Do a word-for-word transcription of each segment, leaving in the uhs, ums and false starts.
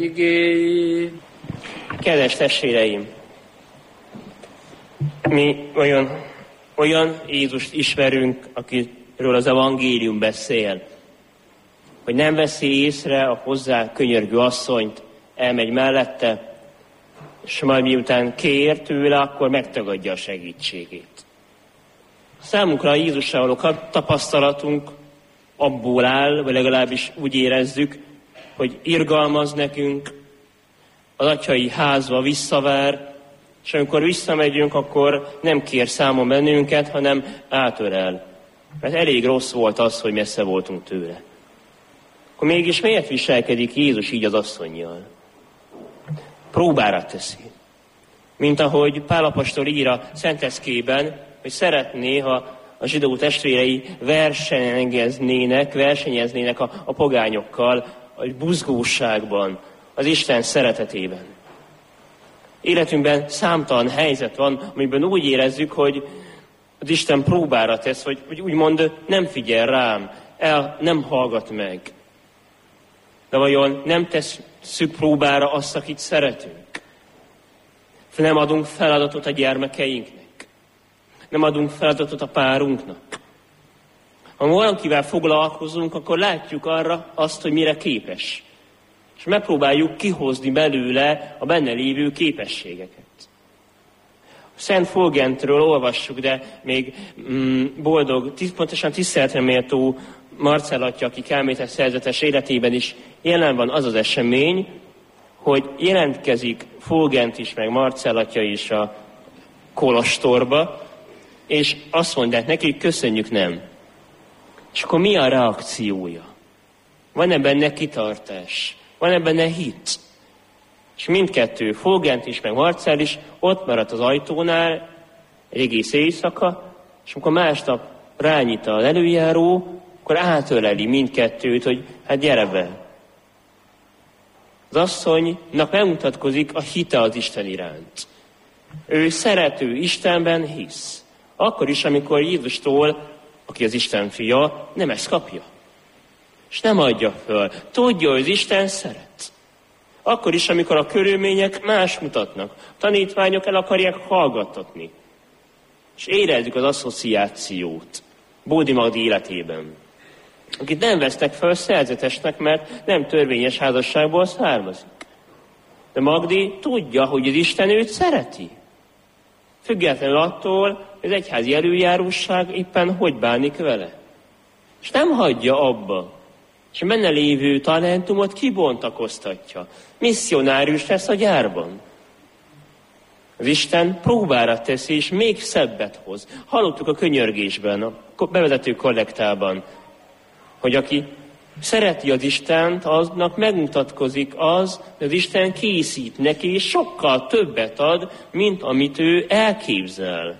Kedves testvéreim, mi olyan, olyan Jézust ismerünk, akiről az evangélium beszél, hogy nem veszi észre a hozzá könyörgő asszonyt, elmegy mellette, és majd miután kér tőle, akkor megtagadja a segítségét. Számunkra a Jézussal való tapasztalatunk abból áll, vagy legalábbis úgy érezzük, hogy irgalmaz nekünk, az atyai házba visszavár, és amikor visszamegyünk, akkor nem kér számon bennünket, hanem átölel. Mert elég rossz volt az, hogy messze voltunk tőle. Akkor mégis miért viselkedik Jézus így az asszonnyal? Próbára teszi. Mint ahogy Pál apostol ír a Szent Eszkében, hogy szeretné, ha a zsidó testvérei versenyeznének, versenyeznének a, a pogányokkal, a buzgóságban, az Isten szeretetében. Életünkben számtalan helyzet van, amiben úgy érezzük, hogy az Isten próbára tesz, hogy, hogy úgymond nem figyel rám, el nem hallgat meg. De vajon nem tesszük próbára azt, akit szeretünk? Nem adunk feladatot a gyermekeinknek? Nem adunk feladatot a párunknak? Ha valakivel foglalkozunk, akkor látjuk arra azt, hogy mire képes. És megpróbáljuk kihozni belőle a benne lévő képességeket. A Szent Fulgentről olvassuk, de még mm, boldog, pontosan tiszteletre méltó Marcell atya, aki kelmétes szerzetes életében is jelen van az az esemény, hogy jelentkezik Fulgent is, meg Marcell atya is a kolostorba, és azt mondják neki, hogy köszönjük, nem. És akkor mi a reakciója? Van-e benne kitartás? Van-e benne hit? És mindkettő, Fulgent is, meg Marcell is ott maradt az ajtónál egy egész éjszaka, és amikor másnap rányit az előjáró, akkor átöleli mindkettőt, hogy hát gyere be. Az asszonynak megmutatkozik a hite az Isten iránt. Ő szerető, Istenben hisz. Akkor is, amikor Jézustól, aki az Isten fia, nem ezt kapja. És nem adja föl. Tudja, hogy az Isten szeret. Akkor is, amikor a körülmények más mutatnak. A tanítványok el akarják hallgattatni. És érezzük az asszociációt Bódi Magdi életében. Akit nem vesznek föl szerzetesnek, mert nem törvényes házasságból származik. De Magdi tudja, hogy az Isten őt szereti. Függetlenül attól, hogy az egyházi előjáróság éppen hogy bánik vele. És nem hagyja abba. És a benne lévő talentumot kibontakoztatja. Misszionárius lesz a gyárban. Az Isten próbára teszi, és még szebbet hoz. Hallottuk a könyörgésben, a bevezető kollektában, hogy aki szereti az Istent, aznak megmutatkozik az, hogy az Isten készít neki, és sokkal többet ad, mint amit ő elképzel.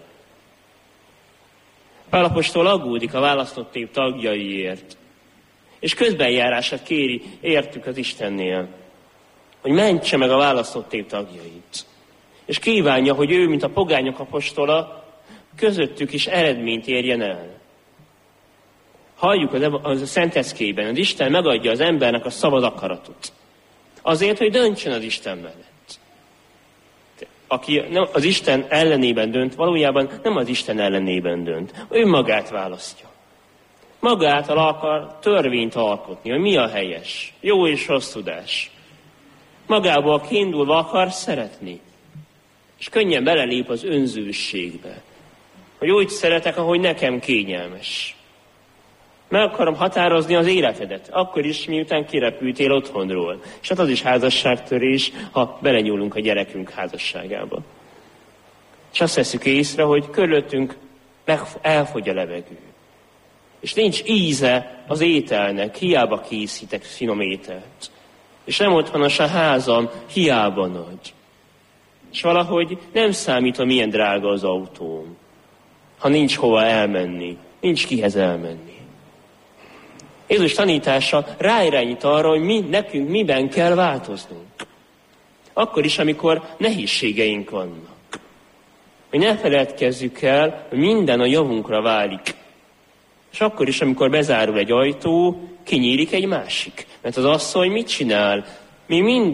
Pál apostol aggódik a választott nép tagjaiért, és közbenjárását kéri értük az Istennél, hogy mentse meg a választott nép tagjait. És kívánja, hogy ő, mint a pogányok apostola, közöttük is eredményt érjen el. Halljuk az, az a Szent Eszkében, az Isten megadja az embernek a szabad akaratot. Azért, hogy döntsön az Isten mellett. Aki az Isten ellenében dönt, valójában nem az Isten ellenében dönt. Ő magát választja. Magától akar törvényt alkotni, hogy mi a helyes, jó és rossz tudás. Magából kiindulva akar szeretni. És könnyen belelép az önzőségbe. Hogy úgy szeretek, ahogy nekem kényelmes. Meg akarom határozni az életedet, akkor is, miután kirepültél otthonról. És hát az is házasságtörés, ha belenyúlunk a gyerekünk házasságába. És azt veszük észre, hogy körülöttünk elfogy a levegő. És nincs íze az ételnek, hiába készítek finom ételt. És nem otthonos a házam, hiába nagy. És valahogy nem számít, milyen drága az autóm, ha nincs hova elmenni, nincs kihez elmenni. Jézus tanítása ráirányít arra, hogy mi, nekünk miben kell változnunk. Akkor is, amikor nehézségeink vannak. Hogy ne feledkezzük el, hogy minden a javunkra válik. És akkor is, amikor bezárul egy ajtó, kinyílik egy másik. Mert az asszony mit csinál? Mi mind